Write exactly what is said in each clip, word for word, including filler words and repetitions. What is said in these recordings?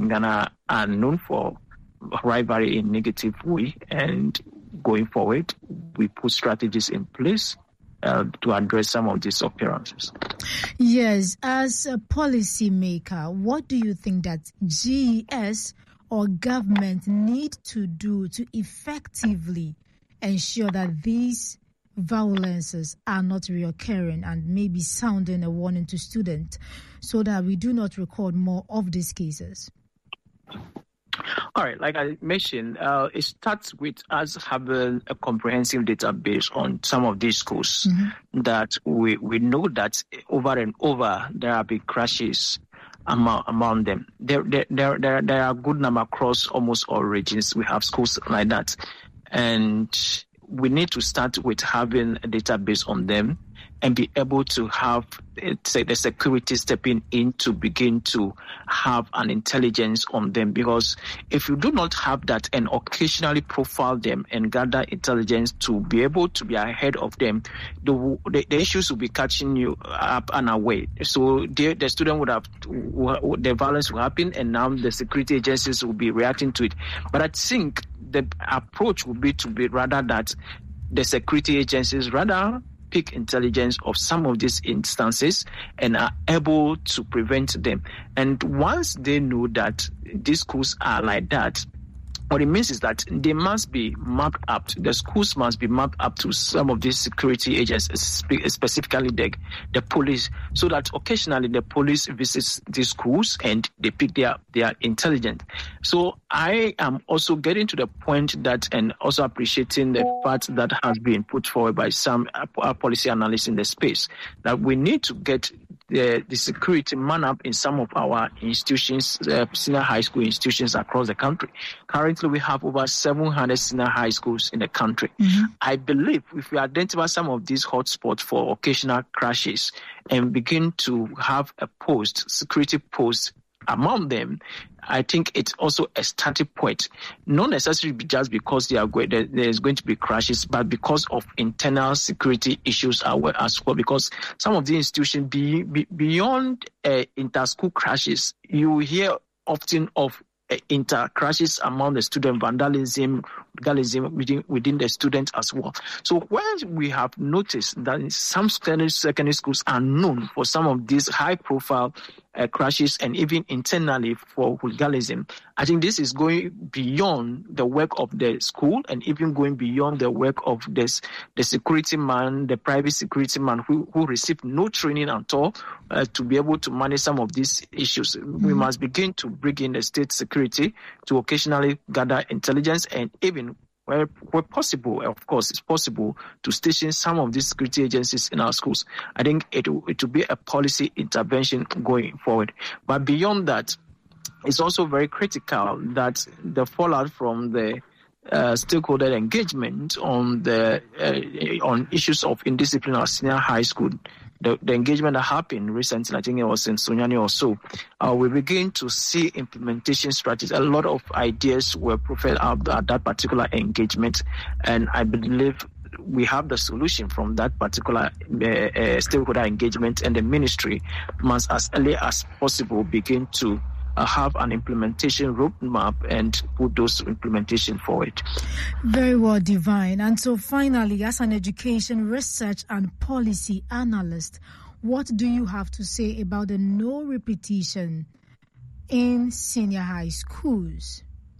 in Ghana are known for rivalry in negative way, and going forward, we put strategies in place uh, to address some of these occurrences. Yes, as a policy maker, what do you think that G E S or government need to do to effectively ensure that these violences are not reoccurring and maybe sounding a warning to students so that we do not record more of these cases? All right, like I mentioned, uh, it starts with us having a comprehensive database on some of these schools mm-hmm. that we, we know that over and over there have been crashes among, among them. There, there, there, there, there are a good number across almost all regions. We have schools like that. And we need to start with having a database on them and be able to have say, the security stepping in to begin to have an intelligence on them. Because if you do not have that and occasionally profile them and gather intelligence to be able to be ahead of them, the the, the issues will be catching you up and away. So the, the student would have, the violence will happen, and now the security agencies will be reacting to it. But I think the approach would be to be rather that the security agencies rather pick intelligence of some of these instances and are able to prevent them. And once they know that these schools are like that, what it means is that they must be mapped up. The schools must be mapped up to some of these security agencies, specifically the, the police, so that occasionally the police visits these schools and they pick their, their intelligence. So I am also getting to the point that, and also appreciating the fact that has been put forward by some uh, policy analysts in the space, that we need to get the, the security man up in some of our institutions, uh, senior high school institutions across the country. Currently, we have over seven hundred senior high schools in the country. Mm-hmm. I believe if we identify some of these hotspots for occasional crashes and begin to have a post, security post among them, I think it's also a starting point, not necessarily just because they are going, there's going to be crashes, but because of internal security issues as well. Because some of the institutions, be, be, beyond uh, inter-school crashes, you hear often of uh, inter-crashes among the student, vandalism, vandalism within, within the students as well. So when we have noticed that some secondary schools are known for some of these high-profile Uh, crashes and even internally for hooliganism, I think this is going beyond the work of the school and even going beyond the work of this, the security man, the private security man who, who received no training at all uh, to be able to manage some of these issues. Mm-hmm. We must begin to bring in the state security to occasionally gather intelligence and even Where, where possible, of course, it's possible to station some of these security agencies in our schools. I think it will, it will be a policy intervention going forward. But beyond that, it's also very critical that the fallout from the uh, stakeholder engagement on the uh, on issues of indiscipline at senior high school, the, the engagement that happened recently, I think it was in Sunyani or so, uh, we begin to see implementation strategies. A lot of ideas were profiled out at that particular engagement, and I believe we have the solution from that particular uh, uh, stakeholder engagement, and the ministry must, as early as possible, begin to Uh, have an implementation roadmap and put those implementation forward. Very well, Divine. And so finally, as an education research and policy analyst, what do you have to say about the no repetition in senior high schools?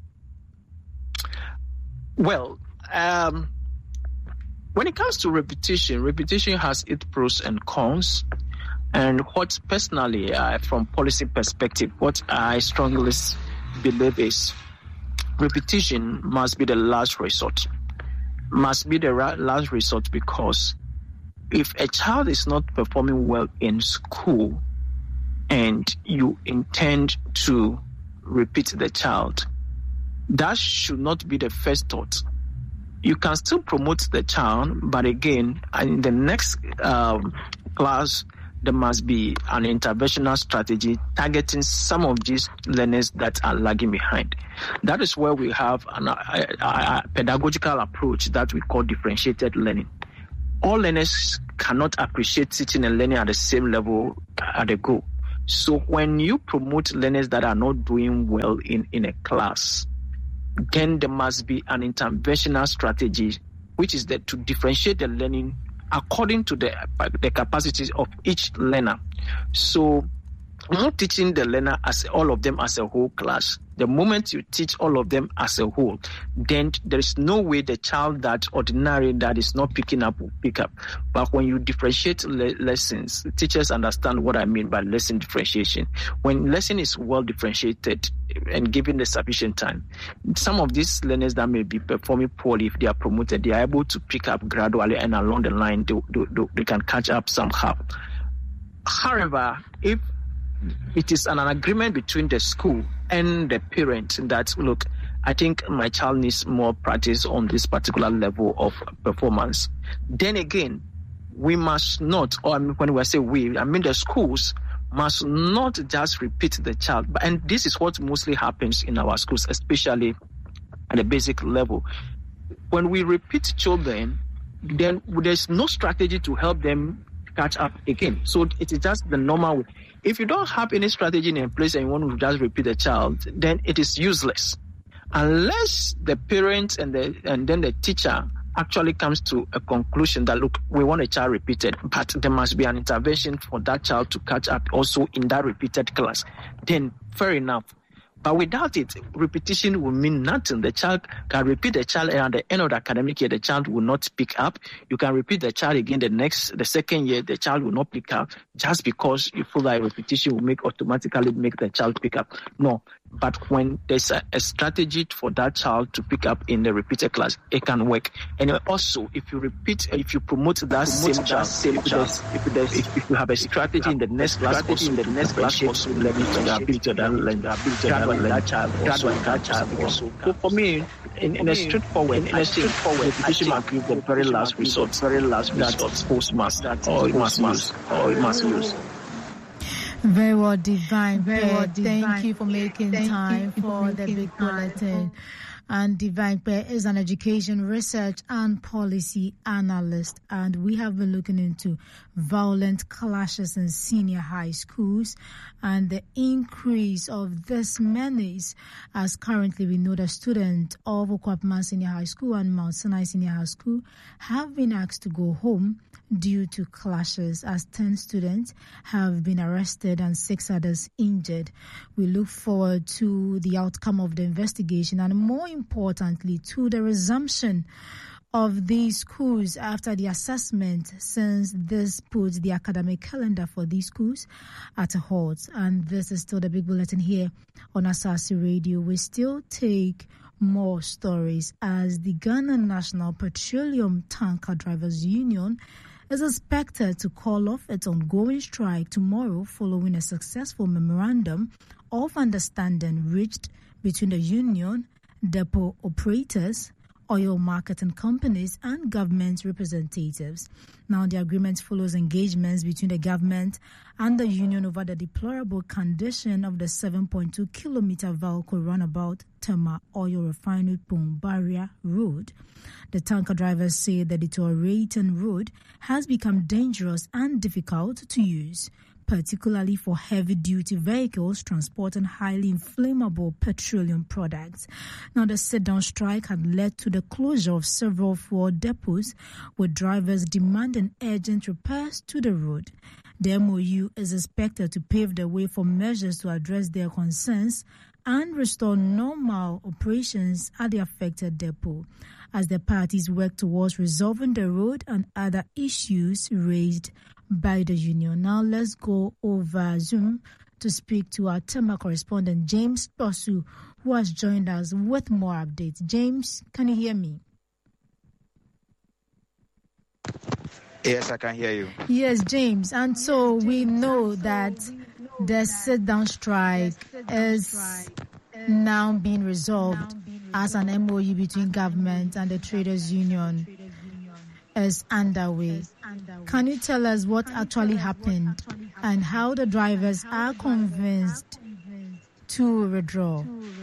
Well, um, when it comes to repetition, repetition has its pros and cons. And what personally, uh, from policy perspective, what I strongly believe is repetition must be the last resort. Must be the last resort, because if a child is not performing well in school and you intend to repeat the child, that should not be the first thought. You can still promote the child, but again, in the next um, class, there must be an interventional strategy targeting some of these learners that are lagging behind. That is where we have an, a, a, a pedagogical approach that we call differentiated learning. All learners cannot appreciate teaching and learning at the same level at a go. So when you promote learners that are not doing well in, in a class, then there must be an interventional strategy, which is that to differentiate the learning according to the, the capacities of each learner. So not teaching the learner as all of them as a whole class. The moment you teach all of them as a whole, then there is no way the child that ordinary that is not picking up will pick up. But when you differentiate le- lessons, teachers understand what I mean by lesson differentiation. When lesson is well differentiated and given the sufficient time, some of these learners that may be performing poorly, if they are promoted, they are able to pick up gradually, and along the line they, they, they can catch up somehow. However, if it is an, an agreement between the school and the parent that, look, I think my child needs more practice on this particular level of performance, then again, we must not, or I mean, when we say we, I mean the schools must not just repeat the child. And this is what mostly happens in our schools, especially at the basic level. When we repeat children, then there's no strategy to help them catch up again. So it is just the normal way. If you don't have any strategy in place and you want to just repeat the child, then it is useless. Unless the parent and the and then the teacher actually comes to a conclusion that, look, we want a child repeated, but there must be an intervention for that child to catch up also in that repeated class, then fair enough. But without it, repetition will mean nothing. The child can repeat the child, and at the end of the academic year, the child will not pick up. You can repeat the child again the next, the second year, the child will not pick up just because you feel like repetition will make automatically make the child pick up. No. But when there's a, a strategy for that child to pick up in the repeated class, it can work. And also, if you repeat, if you promote that promote same that child, same if, child if, if, if you have a strategy in the next class, also, in the next class, also learning to the ability to learn the ability to learn that child, also that child also. So for me, in, in a straightforward, in a straightforward, repetition must be the very last resort, very last resort. Schools must, or it must use, or it must use. Very well, Divine. Very well, Divine. Thank you for making Thank time for, for the big bulletin. And Divine Pe is an education research and policy analyst, and we have been looking into violent clashes in senior high schools and the increase of this menace, as currently we know the students of Okwapman Senior High School and Mount Sinai Senior High School have been asked to go home due to clashes, as ten students have been arrested and six others injured. We look forward to the outcome of the investigation and, more importantly, to the resumption of these schools after the assessment, since this puts the academic calendar for these schools at a halt. And this is still the big bulletin here on Asasi Radio. We still take more stories, as the Ghana National Petroleum Tanker Drivers Union is expected to call off its ongoing strike tomorrow following a successful memorandum of understanding reached between the union, depot operators, oil marketing companies, and government representatives. Now, the agreement follows engagements between the government and the union over the deplorable condition of the seven point two kilometer vehicle runabout Tema Oil Refinery Pong Barrier Road. The tanker drivers say the deteriorating road has become dangerous and difficult to use, particularly for heavy-duty vehicles transporting highly inflammable petroleum products. Now, the sit-down strike had led to the closure of several fuel depots, with drivers demanding urgent repairs to the road. The M O U is expected to pave the way for measures to address their concerns and restore normal operations at the affected depot, as the parties work towards resolving the road and other issues raised by the union. Now let's go over Zoom to speak to our Tema correspondent, James Tosu, who has joined us with more updates. James, can you hear me? Yes, I can hear you. Yes, James. And so we know that the sit-down strike is now being resolved as an M O U between government and the traders union is underway. Can you tell us what actually happened and how the drivers are convinced to withdraw?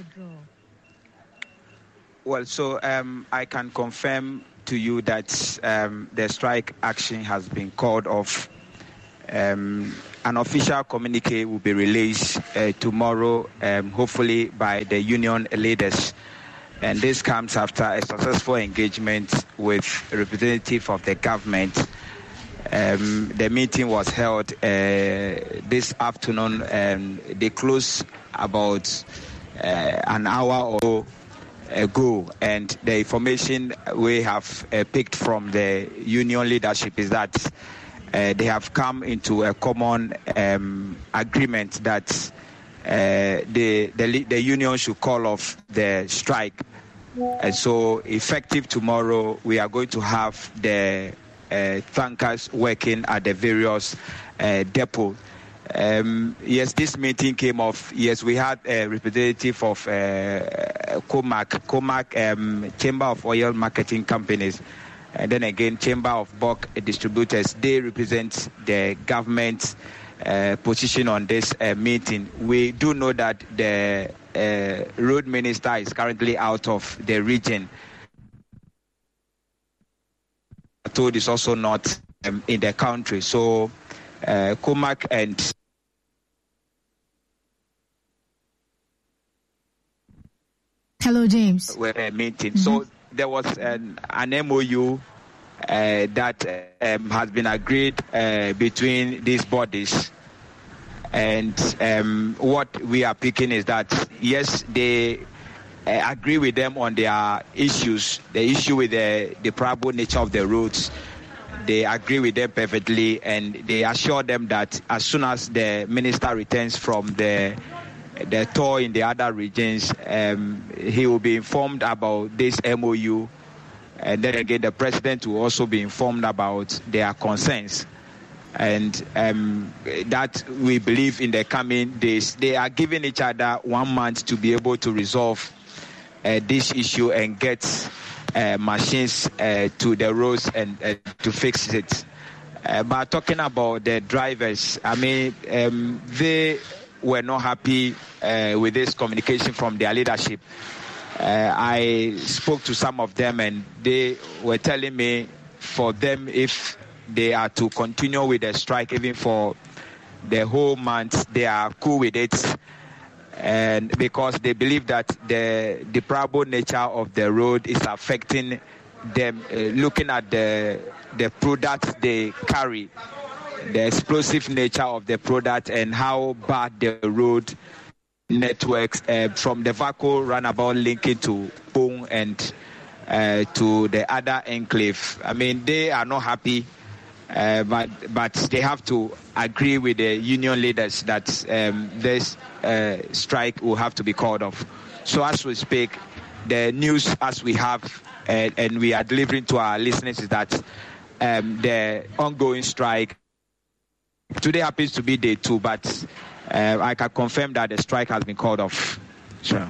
Well, so um, I can confirm to you that um, the strike action has been called off Um, an official communique will be released uh, tomorrow, um, hopefully by the union leaders. And this comes after a successful engagement with a representative of the government. Um, the meeting was held uh, this afternoon, and they closed about uh, an hour or so ago. And the information we have uh, picked from the union leadership is that uh, they have come into a common um, agreement that uh, the, the the union should call off the strike. And so, effective tomorrow, we are going to have the uh, tankers working at the various uh, depots. Um, yes, this meeting came off. Yes, we had a representative of uh, COMAC, COMAC um, Chamber of Oil Marketing Companies, and then again Chamber of Bulk Distributors. They represent the government uh, position on this uh, meeting. We do know that the uh, road minister is currently out of the region. Told is also not um, in the country. So uh, COMAC and Hello, James. were uh, meeting. Mm-hmm. So there was an, an M O U uh, that um, has been agreed uh, between these bodies. And um, what we are picking is that, yes, they uh, agree with them on their issues, the issue with the deplorable nature of the roads. They agree with them perfectly, and they assure them that as soon as the minister returns from the the tour in the other regions, um, he will be informed about this M O U, and then again the president will also be informed about their concerns. And um, that we believe in the coming days, they are giving each other one month to be able to resolve uh, this issue and get uh, machines uh, to the roads and uh, to fix it. Uh, but talking about the drivers, I mean, um, they were not happy uh, with this communication from their leadership. Uh, I spoke to some of them, and they were telling me for them, if they are to continue with the strike even for the whole month, they are cool with it, and because they believe that the deplorable nature of the road is affecting them. Uh, looking at the the product they carry, the explosive nature of the product, and how bad the road networks uh, from the Vaco runabout linking to Pong and uh, to the other enclave. I mean, they are not happy. Uh, but but they have to agree with the union leaders that um, this uh, strike will have to be called off. So as we speak, the news as we have uh, and we are delivering to our listeners is that um, the ongoing strike, today happens to be day two, but uh, I can confirm that the strike has been called off. Sure.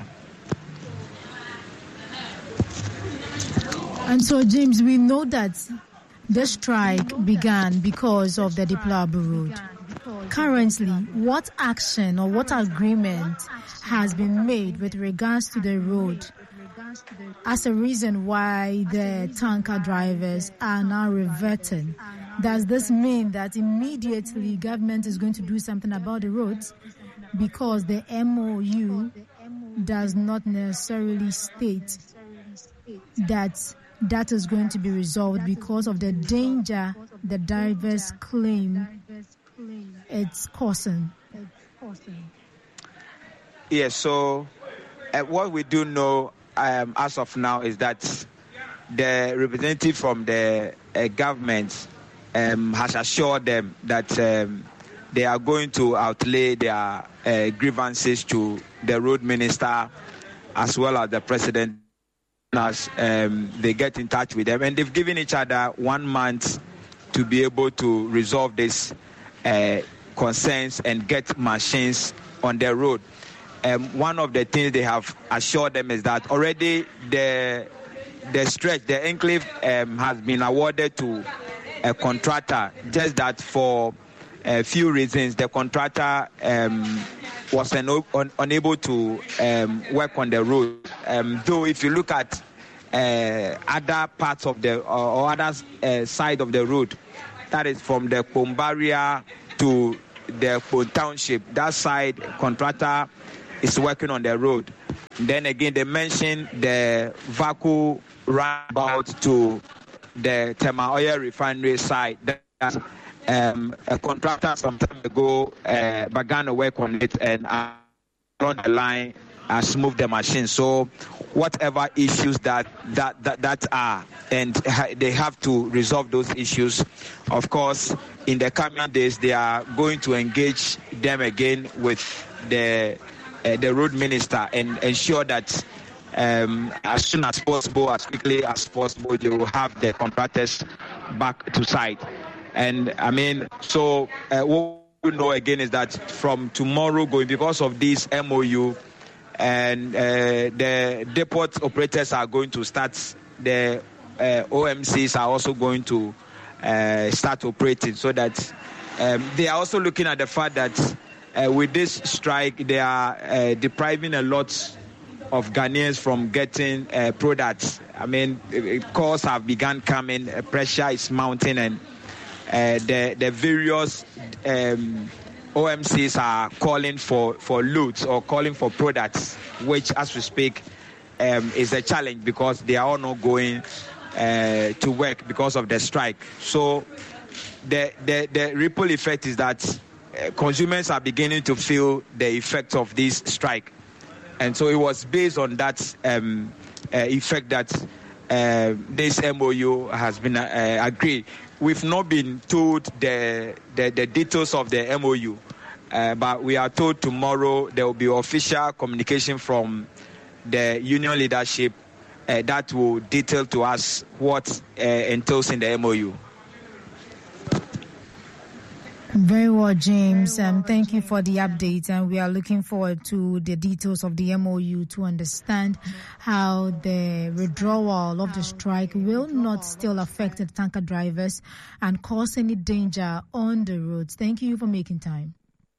And so, James, we know that the strike began because of the deplorable road. Currently, what action or what agreement has been made with regards to the road as a reason why the tanker drivers are now reverting? Does this mean that immediately government is going to do something about the roads, because the M O U does not necessarily state that that is going to be resolved because of the danger the drivers claim it's causing? Yes, so uh, what we do know um, as of now is that the representative from the uh, government um, has assured them that um, they are going to outlay their uh, grievances to the road minister as well as the president as um, they get in touch with them. And they've given each other one month to be able to resolve these uh, concerns and get machines on the road. Um, one of the things they have assured them is that already the the stretch, the enclave um, has been awarded to a contractor, just that for a few reasons the contractor um, was un- un- unable to um, work on the road. Um, though if you look at uh, other parts of the or, or other uh, side of the road, that is from the Pombaria to the township. That side contractor is working on the road. Then again, they mentioned the Vaku roundabout to the Tema Oil refinery side. That um, a contractor some time ago uh, began to work on it, and uh, on the line has moved the machine. So whatever issues that that that, that are, and ha- they have to resolve those issues. Of course, in the coming days, they are going to engage them again with the uh, the road minister and ensure that um, as soon as possible, as quickly as possible, they will have the contractors back to site. And I mean, so uh, what we know again is that from tomorrow going, because of this M O U, and uh, the depot operators are going to start, the uh, O M Cs are also going to uh, start operating, so that um, they are also looking at the fact that uh, with this strike, they are uh, depriving a lot of Ghanaians from getting uh, products. I mean, calls have begun coming, uh, pressure is mounting, and uh, the, the various um, O M Cs are calling for, for loads or calling for products, which, as we speak, um, is a challenge because they are all not going uh, to work because of the strike. So the, the, the ripple effect is that uh, consumers are beginning to feel the effect of this strike. And so it was based on that um, uh, effect that uh, this M O U has been uh, agreed. We've not been told the, the, the details of the M O U, uh, but we are told tomorrow there will be official communication from the union leadership uh, that will detail to us what uh, entails in the M O U. Very well, James. Um, thank you for the update, and we are looking forward to the details of the M O U to understand how the withdrawal of the strike will not still affect the tanker drivers and cause any danger on the roads. Thank you for making time.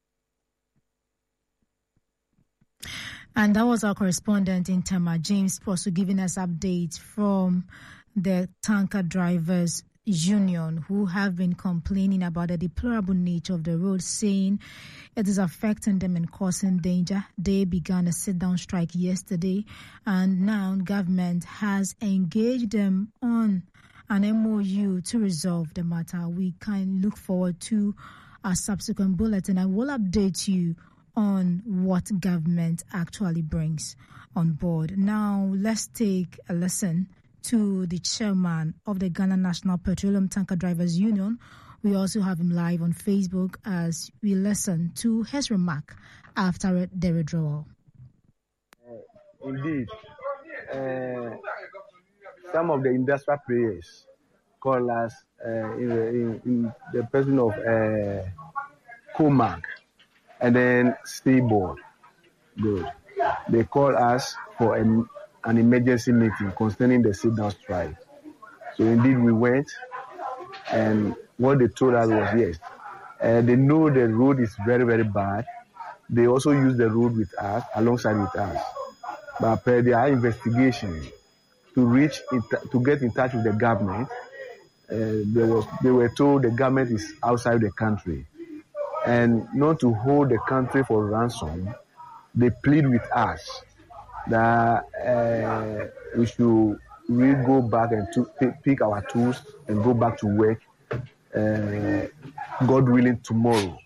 And that was our correspondent in Tema, James Posu, giving us updates from the tanker drivers union, who have been complaining about the deplorable nature of the road, saying it is affecting them and causing danger. They began a sit-down strike yesterday, and now government has engaged them on an M O U to resolve the matter. We can look forward to a subsequent bulletin. I will update you on what government actually brings on board. Now, let's take a listen to the chairman of the Ghana National Petroleum Tanker Drivers Union. We also have him live on Facebook as we listen to his remark after the withdrawal. Uh, indeed, uh, some of the industrial players call us uh, in, the, in, in the person of uh, COMAG and then Seaboard. Good. They call us for a an emergency meeting concerning the sit-down strike. So indeed we went, and what they told us was yes, uh, they know the road is very, very bad. They also use the road with us, alongside with us. But per their investigation, to reach, t- to get in touch with the government, uh, there was, they were told the government is outside the country. And not to hold the country for ransom, they plead with us that uh, we should really go back and to pick our tools and go back to work, uh, God willing, tomorrow.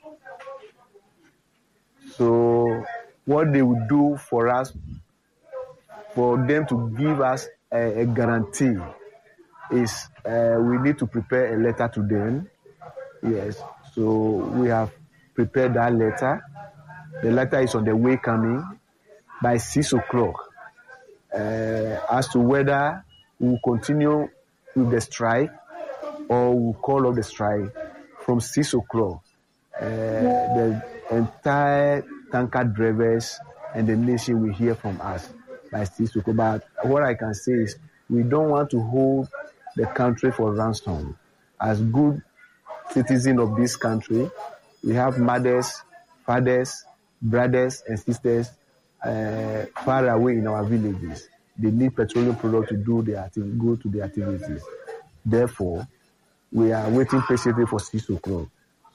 So what they would do for us, for them to give us a, a guarantee, is uh, we need to prepare a letter to them. Yes, so we have prepared that letter. The letter is on the way coming by six o'clock, uh, as to whether we will continue with the strike or we'll call off the strike. From six o'clock, uh, the entire tanker drivers and the nation will hear from us by six o'clock. But what I can say is we don't want to hold the country for ransom. As good citizens of this country, we have mothers, fathers, brothers and sisters Uh, far away in our villages. They need petroleum products to do their acti- go to their activities. Therefore, we are waiting patiently for six o'clock.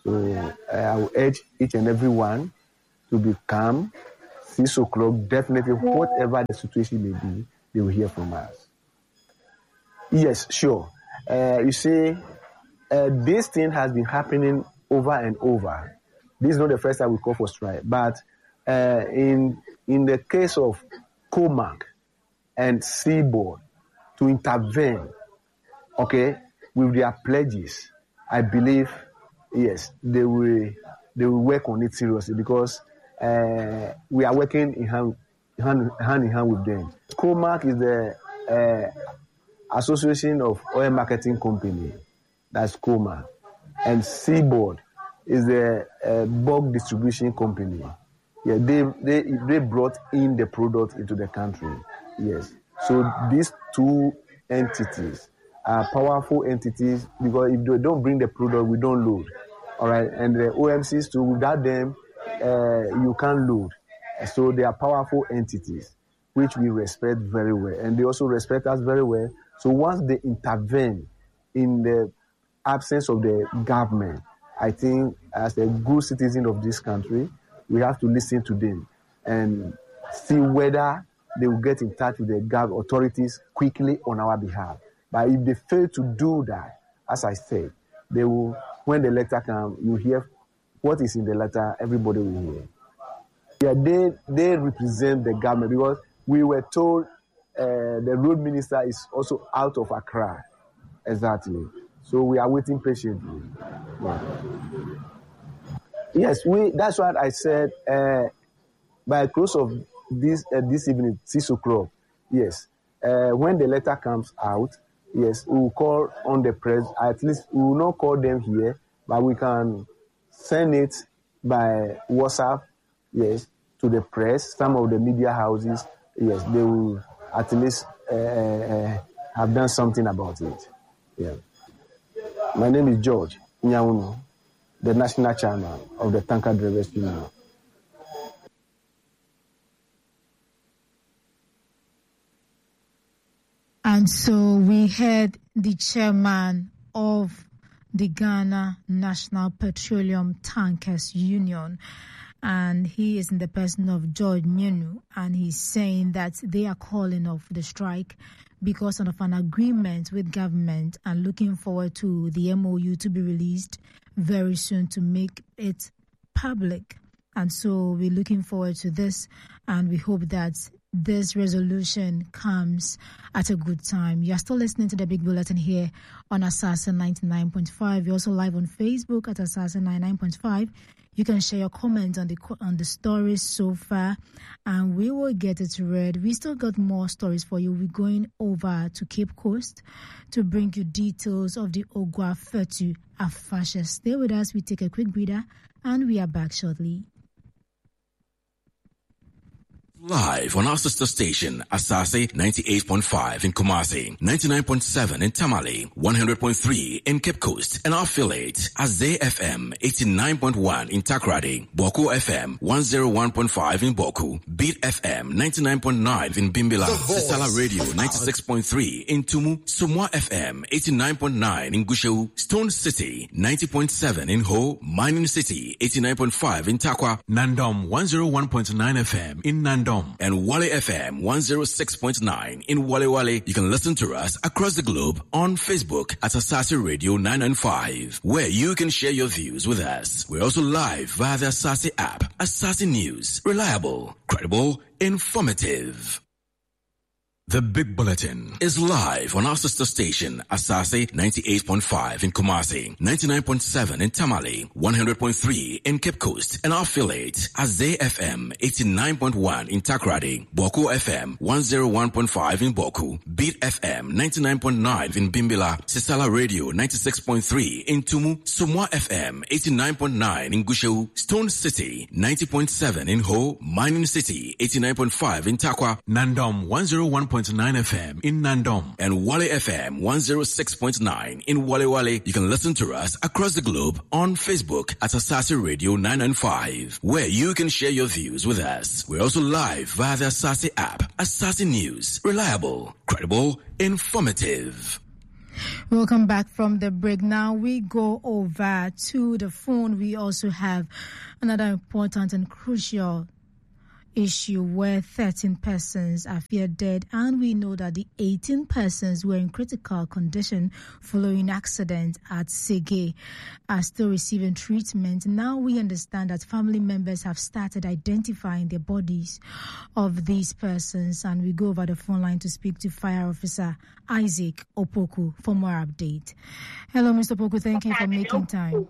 So uh, I will urge each and every one to be calm. Six o'clock, definitely, whatever the situation may be, they will hear from us. Yes, sure. Uh, you see, uh, this thing has been happening over and over. This is not the first time we call for strike, but uh, in in the case of COMAC and Seaboard to intervene, okay, with their pledges, I believe, yes, they will they will work on it seriously because uh, we are working in hand, hand, hand in hand with them. COMAC is the uh, Association of Oil Marketing Company, that's COMAC, and Seaboard is the uh, bulk distribution company. Yeah, they, they they brought in the product into the country. Yes, so these two entities are powerful entities because if they don't bring the product, we don't load. All right, and the O M Cs too. Without them, uh, you can't load. So they are powerful entities, which we respect very well, and they also respect us very well. So once they intervene in the absence of the government, I think as a good citizen of this country, we have to listen to them and see whether they will get in touch with the government authorities quickly on our behalf. But if they fail to do that, as I said, they will, when the letter comes, you hear what is in the letter, everybody will hear. Yeah, they, they represent the government because we were told uh, the road minister is also out of Accra. Exactly. So we are waiting patiently. Yeah. Yes, we. That's what I said. Uh, by close of this uh, this evening, six o'clock. Yes, uh, when the letter comes out, yes, we will call on the press. At least we will not call them here, but we can send it by WhatsApp. Yes, to the press. Some of the media houses. Yes, they will at least uh, uh, have done something about it. Yeah. My name is George Nyauno, the national chairman of the Tanker Drivers Union. And so we heard the chairman of the Ghana National Petroleum Tankers Union, and he is in the person of George Nyenu, and he's saying that they are calling off the strike because of an agreement with government and looking forward to the M O U to be released very soon to make it public. And so we're looking forward to this, and we hope that this resolution comes at a good time. You are still listening to the Big Bulletin here on Assassin ninety-nine point five. You're also live on Facebook at Assassin ninety-nine point five. You can share your comments on the on the stories so far, and we will get it read. We still got more stories for you. We're going over to Cape Coast to bring you details of the Ogwa Fetu Afasha. Stay with us. We take a quick breather, and we are back shortly. Live on our sister station, Asase ninety-eight point five in Kumasi, ninety-nine point seven in Tamale, one hundred point three in Cape Coast, and our affiliate, Azay F M eighty-nine point one in Takrady, Boku F M one oh one point five in Boku, Beat F M ninety-nine point nine in Bimbila, Sisala Radio ninety-six point three in Tumu, Sumwa F M eighty-nine point nine in Gusheu, Stone City ninety point seven in Ho, Mining City eighty-nine point five in Takwa, Nandom one oh one point nine F M in Nandom, and Wale F M one oh six point nine in Wale Wale. You can listen to us across the globe on Facebook at Asase Radio nine ninety-five, where you can share your views with us. We're also live via the Asase app. Asase News, reliable, credible, informative. The Big Bulletin is live on our sister station, Asase ninety-eight point five in Kumasi, ninety-nine point seven in Tamale, one hundred point three in Cape Coast, and our affiliate, Azay F M eighty-nine point one in Takrady, Boku F M one oh one point five in Boku, Beat F M ninety-nine point nine in Bimbila, Sisala Radio ninety-six point three in Tumu, Sumwa F M eighty-nine point nine in Gusheu, Stone City ninety point seven in Ho, Mining City eighty-nine point five in Takwa, Nandom one oh one point nine F M in Nandom, and Wale F M one oh six point nine in Wale Wale. You can listen to us across the globe on Facebook at Asase Radio nine ninety-five, where you can share your views with us. We're also live via the Asase app. Asase News, reliable, credible, informative. Welcome back from the break. Now we go over to the phone. We also have another important and crucial issue where thirteen persons are feared dead, and we know that the eighteen persons were in critical condition following accident at Sege are still receiving treatment. Now we understand that family members have started identifying the bodies of these persons, and we go over the phone line to speak to Fire Officer Isaac Opoku for more update. Hello, Mister Opoku. Thank you for making time.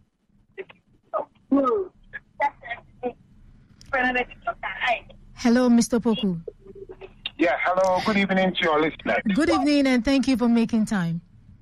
Hello, Mister Opoku. Yeah, hello. Good evening to your listeners. Good evening, and thank you for making time.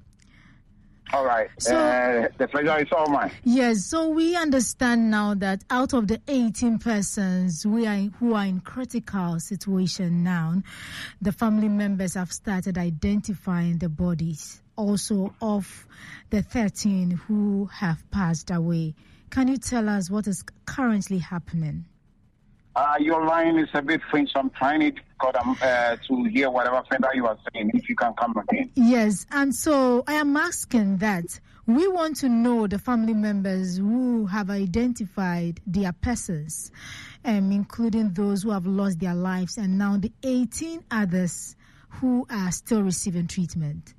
All right. So, uh, the pleasure is all mine. Yes, so we understand now that out of the eighteen persons we are, who are in critical situation now, the family members have started identifying the bodies also of the thirteen who have passed away. Can you tell us what is currently happening? Uh, your line is a bit faint, so I'm trying it um, uh, to hear whatever further you are saying, if you can come again. Yes, and so I am asking that we want to know the family members who have identified their persons, um, including those who have lost their lives, and now the eighteen others who are still receiving treatment.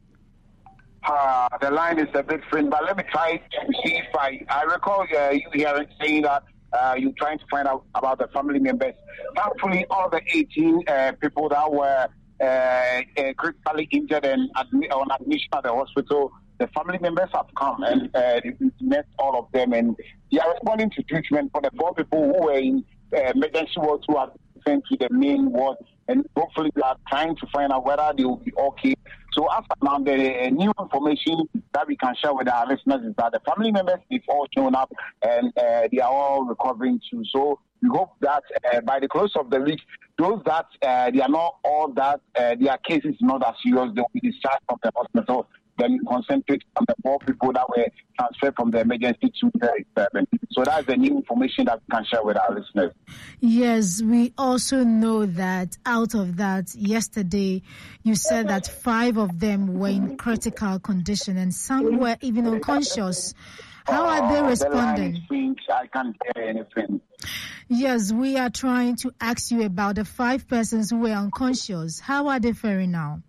Uh, the line is a bit faint, but let me try to see if I... I recall uh, you hearing saying that Uh, you're trying to find out about the family members. Thankfully, all the eighteen uh, people that were uh, uh, critically injured and admi- on admission at the hospital, the family members have come and uh, met all of them, and they are responding to treatment for the four people who were in uh, emergency wards who are sent to the main ward, and hopefully they are trying to find out whether they will be okay. So as of now, the uh, new information that we can share with our listeners is that the family members have all shown up and uh, they are all recovering too. So we hope that uh, by the close of the week, those that uh, they are not all that, uh, their cases not as serious, they will be discharged from the hospital. Then concentrate on the four people that were transferred from the emergency to thirty-seven. So that's the new information that we can share with our listeners. Yes, we also know that out of that, yesterday, you said that five of them were in critical condition and some were even unconscious. How are they responding? The line is, I can't hear anything. Yes, we are trying to ask you about the five persons who were unconscious. How are they faring now?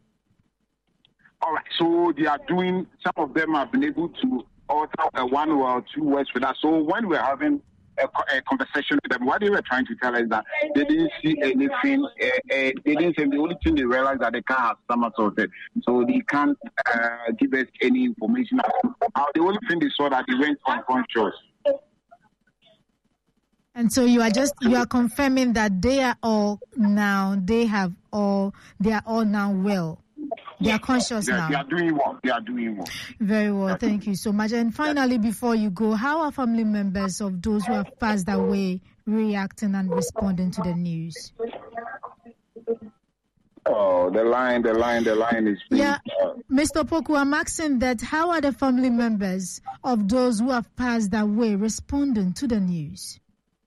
All right, so they are doing, some of them have been able to utter uh, one or two words with us. So when we're having a, a conversation with them, what they were trying to tell us is that they didn't see anything, uh, uh, they didn't say, the only thing they realized that they can't have stomach ulcer. So they can't uh, give us any information. Uh, the only thing they saw that they went unconscious. And so you are just, you are confirming that they are all now, they have all, they are all now well. They are conscious they, now. They are doing well. They are doing well. Very well. Thank you so much. And finally, before you go, how are family members of those who have passed away reacting and responding to the news? Oh, the line, the line, the line is... Being, yeah, uh, Mister Opoku, I'm asking that how are the family members of those who have passed away responding to the news?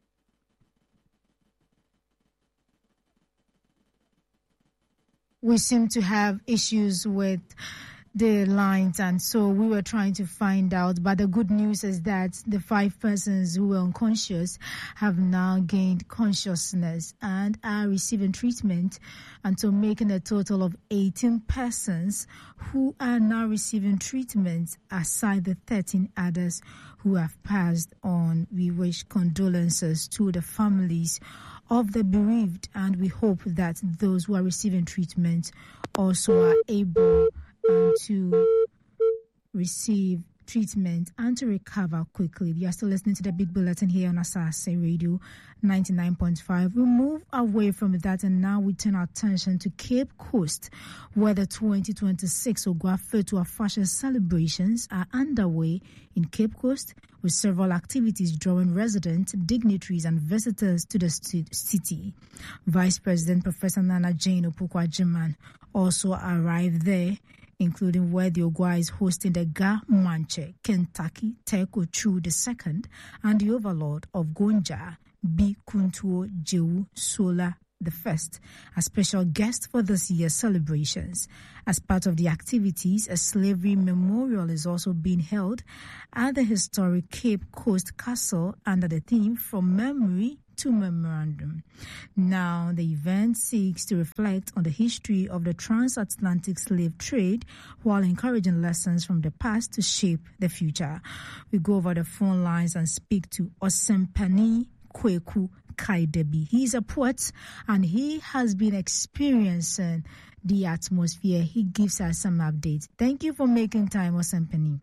We seem to have issues with the lines, and so we were trying to find out. But the good news is that the five persons who were unconscious have now gained consciousness and are receiving treatment, and so making a total of eighteen persons who are now receiving treatment, aside the thirteen others who have passed on. We wish condolences to the families of the bereaved, and we hope that those who are receiving treatment also are able um, to receive treatment and to recover quickly. You are still listening to the Big Bulletin here on Asase Radio ninety-nine point five. We move away from that and now we turn our attention to Cape Coast, where the twenty twenty-six Ogwafetua fashion celebrations are underway in Cape Coast, with several activities drawing residents, dignitaries and visitors to the city. Vice President Professor Nana Jane Opoku-Agyeman also arrived there, including where the Ogwa is hosting the Ga Manche Kentucky Teko Chu the Second and the Overlord of Gonja, B. Kuntuo Jewu Sola the First, a special guest for this year's celebrations. As part of the activities, a slavery memorial is also being held at the historic Cape Coast Castle under the theme From Memory to Memorandum. Now, the event seeks to reflect on the history of the transatlantic slave trade while encouraging lessons from the past to shape the future. We go over the phone lines and speak to Osempani Kweku Kaidebi. He's a poet and he has been experiencing the atmosphere. He gives us some updates. Thank you for making time, Osempani.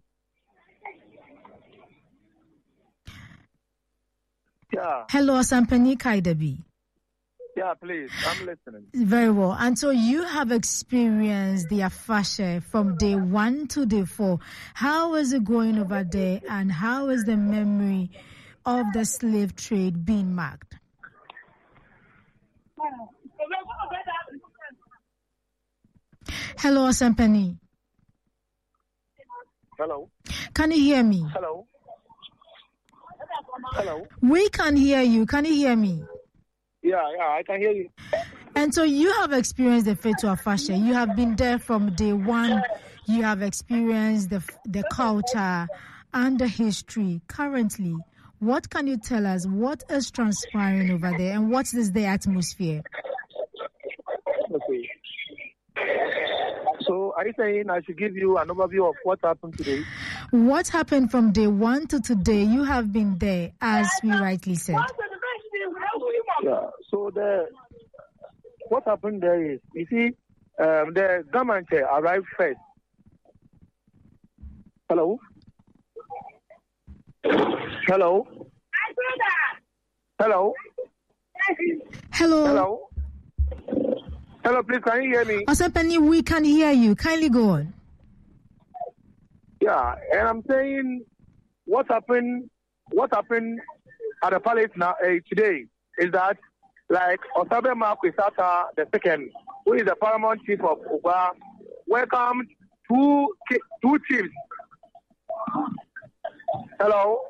Yeah. Hello, Osempani Kaidebi. Yeah, please. I'm listening. Very well. And so you have experienced the Afashe from day one to day four. How is it going over there, and how is the memory of the slave trade being marked? Hello, Osempani. Hello. Can you hear me? Hello. Hello. We can hear you. Can you hear me? Yeah, yeah, I can hear you. And so you have experienced the Fetu Afashe. You have been there from day one. You have experienced the the culture and the history. Currently, what can you tell us? What is transpiring over there, and what is the atmosphere? Okay. So, are you saying I should give you an overview of what happened today? What happened from day one to today? You have been there, as we rightly said. Yeah. So the what happened there is, you see, um, the government arrived first. Hello. Hello. Hello. Hello. Hello. Hello, please, can you hear me? Osempani, we can hear you. Kindly go on. Yeah, and I'm saying what happened, what happened at the palace now uh, today is that, like, Osabema Kwisata the second, who is the paramount chief of Uba, welcomed two two chiefs. Hello.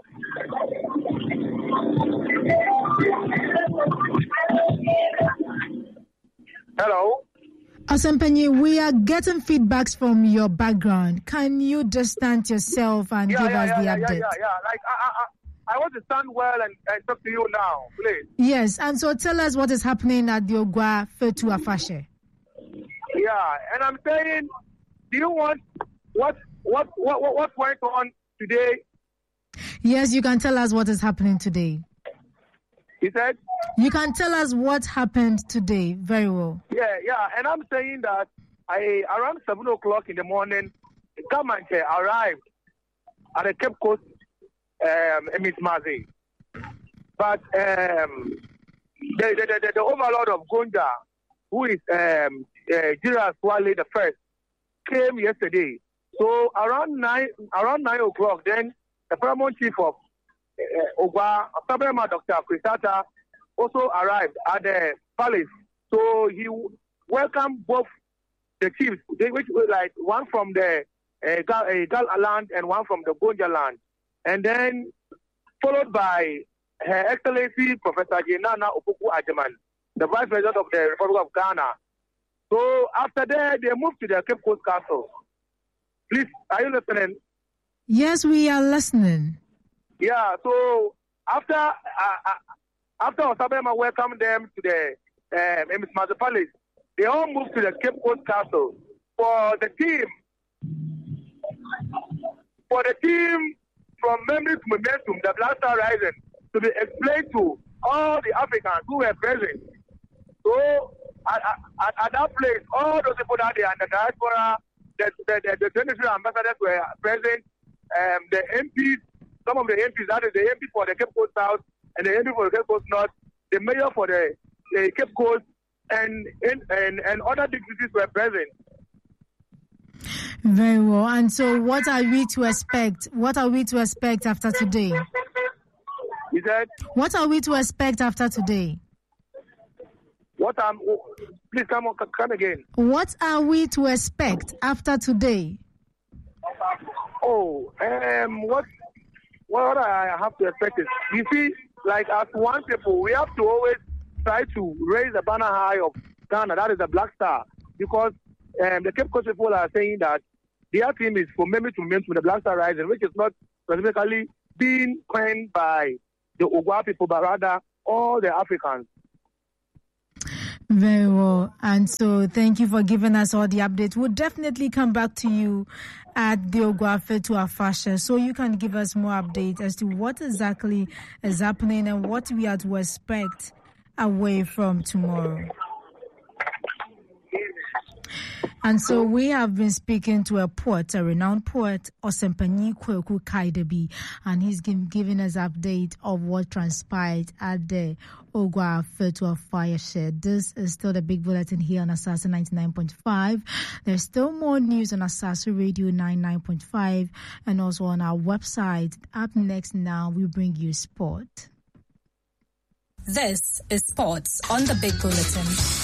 Hello. Osempani, we are getting feedbacks from your background. Can you distance yourself and yeah, give yeah, us yeah, the yeah, update? Yeah, yeah, yeah. Like, I, I, I want to stand well and, and talk to you now, please. Yes, and so tell us what is happening at the Ogwa Fetu Afashe. Yeah, and I'm saying, do you want what what what what, what went on today? Yes, you can tell us what is happening today. He said? You can tell us what happened today. Very well. Yeah, yeah, and I'm saying that I around seven o'clock in the morning, the government arrived at the Cape Coast, um, Miss Mazi. But um, the, the, the, the overlord of Gonja, who is um, uh, Jira Swale the first, came yesterday. So around nine, around nine o'clock, then the paramount chief of uh, Ogwa, Sabema Doctor Kwisata, also arrived at the palace. So he welcomed both the chiefs, they, which were like one from the uh, Gal, uh, Gal land and one from the Gonja land. And then followed by Her Excellency Professor Jenana Opoku Ajaman, the Vice President of the Republic of Ghana. So after that, they moved to the Cape Coast Castle. Please, are you listening? Yes, we are listening. Yeah, so after uh, uh, after Osabema welcomed them to the uh, Miss Mazi Palace, they all moved to the Cape Coast Castle for the team. For the team from memory to momentum, the Black Star Rising, to be explained to all the Africans who were present. So at, at, at that place, all those people that they are in the diaspora, the, the, the, the twenty-three ambassadors were present, um, the M Ps, some of the M Ps, that is the M P for the Cape Coast South and the M P for the Cape Coast North, the mayor for the, the Cape Coast, and, and, and, and other dignitaries were present. Very well. And so what are we to expect? What are we to expect after today? He said, what are we to expect after today? What am? Oh, please come on, come again. What are we to expect after today? Oh, um, what what I have to expect is, you see, like as one people, we have to always try to raise the banner high of Ghana, that is the Black Star, because um, the Cape Coast people are saying that their team is from memory to memory to the Black Star Rising, which is not specifically being coined by the Ogwa people, but rather all the Africans. Very well. And so thank you for giving us all the updates. We'll definitely come back to you at the Ogwafe to Afasha so you can give us more updates as to what exactly is happening and what we are to expect away from tomorrow. And so we have been speaking to a poet, a renowned poet, Osempanyi Kweku Kaidebi, and he's giving us an update of what transpired at the Ogwa Fetua Fire Shed. This is still the big bulletin here on Asasa ninety-nine point five. There's still more news on Asasa Radio ninety-nine point five and also on our website. Up next now, we bring you sport. This is Sports on the Big Bulletin.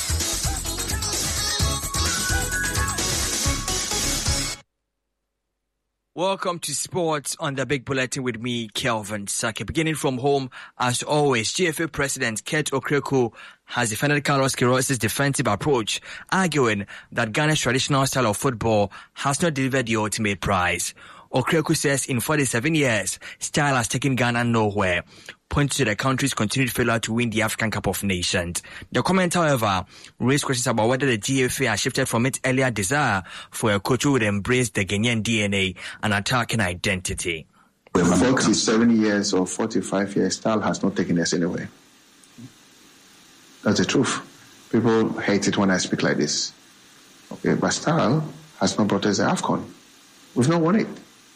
Welcome to Sports on the Big Bulletin with me, Kelvin Saki. Beginning from home, as always, G F A President Kurt Okraku has defended Carlos Queiroz' defensive approach, arguing that Ghana's traditional style of football has not delivered the ultimate prize. Okraku says in forty-seven years, style has taken Ghana nowhere, pointing to the country's continued failure to win the African Cup of Nations. The comment, however, raised questions about whether the G F A has shifted from its earlier desire for a coach who would embrace the Ghanaian D N A and attacking identity. forty-seven years or forty-five years, style has not taken us anywhere. That's the truth. People hate it when I speak like this. Okay, but style has not brought us the AFCON. We've not won it.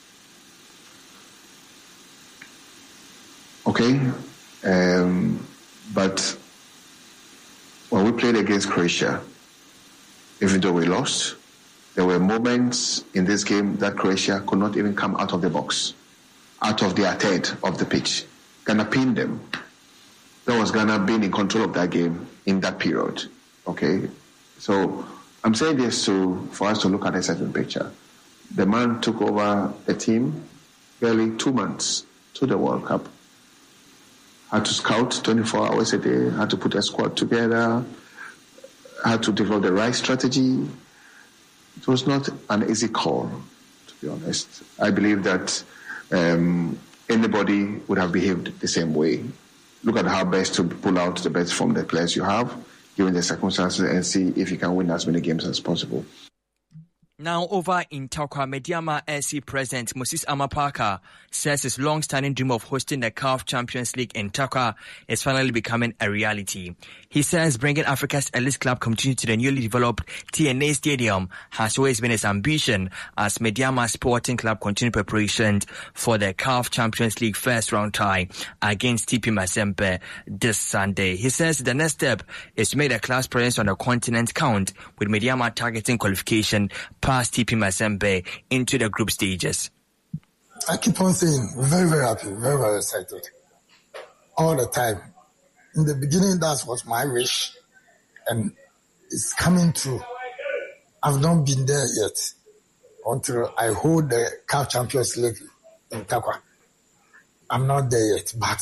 Okay, um, but when we played against Croatia, even though we lost, there were moments in this game that Croatia could not even come out of the box, out of their third of the pitch. Ghana pinned them. That was Ghana being in control of that game in that period. Okay, so I'm saying this to for us to look at a certain picture. The man took over a team barely two months to the World Cup. Had to scout twenty-four hours a day, had to put a squad together, had to develop the right strategy. It was not an easy call, to be honest. I believe that um, anybody would have behaved the same way. Look at how best to pull out the best from the players you have, given the circumstances, and see if you can win as many games as possible. Now over in Tarkwa, Mediama F C President Moses Amapaka says his long-standing dream of hosting the C A F Champions League in Tarkwa is finally becoming a reality. He says bringing Africa's elite club competition to the newly developed T N A Stadium has always been his ambition as Mediama Sporting Club continue preparations for the C A F Champions League first round tie against T P Mazembe this Sunday. He says the next step is to make the club's presence on the continent count, with Mediama targeting qualification past T P Mazembe into the group stages. I keep on saying, we're very, very happy, very, very excited. All the time. In the beginning, that was my wish, and it's coming true. I've not been there yet until I hold the C A F Champions League in Tarkwa. I'm not there yet, but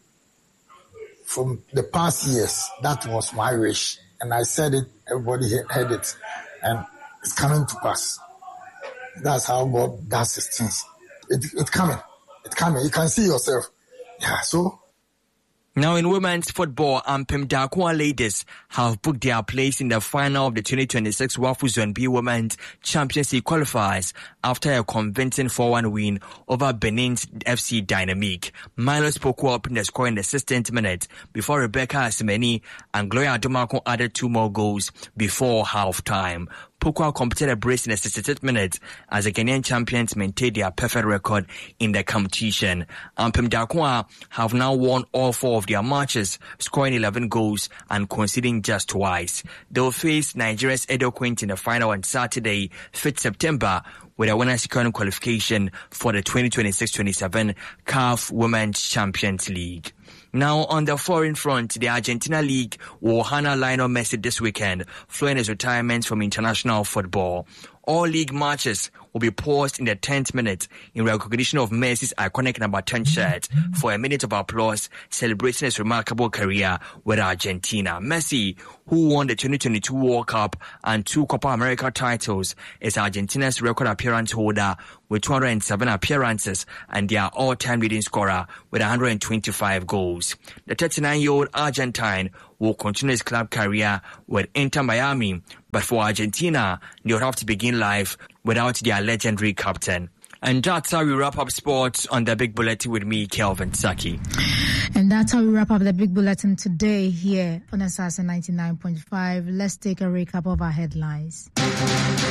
from the past years, that was my wish. And I said it, everybody heard it, and it's coming to pass. That's how God does his things. It, it's coming. It's coming. You can see yourself. Yeah, so. Now in women's football, Ampem Darkwa ladies have booked their place in the final of the twenty twenty-six Wafu Zone B Women's Champions League qualifiers after a convincing four one win over Benin's F C Dynamique. Milo spoke up in the score in the sixteenth minute before Rebecca Asimeni and Gloria Adomako added two more goals before half-time. Pokwa completed a brace in the sixty-third minute as the Ghanaian champions maintained their perfect record in the competition. Ampem Darkwa have now won all four of their matches, scoring eleven goals and conceding just twice. They will face Nigeria's Edo Quint in the final on Saturday, fifth September, with a winner securing qualification for the twenty twenty-six twenty-seven C A F Women's Champions League. Now, on the foreign front, the Argentina League will honor Lionel Messi this weekend, following his retirement from international football. all league matches will be paused in the tenth minute in recognition of Messi's iconic number ten shirt for a minute of applause celebrating his remarkable career with Argentina. Messi, who won the twenty twenty-two World Cup and two Copa America titles, is Argentina's record appearance holder with two hundred seven appearances and their all-time leading scorer with one hundred twenty-five goals. The thirty-nine-year-old Argentine will continue his club career with Inter Miami, but for Argentina, they would have to begin life without their legendary captain. And that's how we wrap up sports on the Big Bulletin with me, Kelvin Saki. And that's how we wrap up the Big Bulletin today here on Asasa ninety-nine point five. Let's take a recap of our headlines.